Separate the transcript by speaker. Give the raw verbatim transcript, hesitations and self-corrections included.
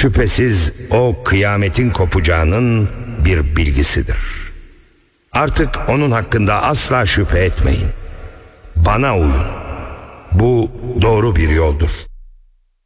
Speaker 1: şüphesiz o kıyametin kopacağının bir bilgisidir. Artık onun hakkında asla şüphe etmeyin. Bana uyun. Bu doğru bir yoldur.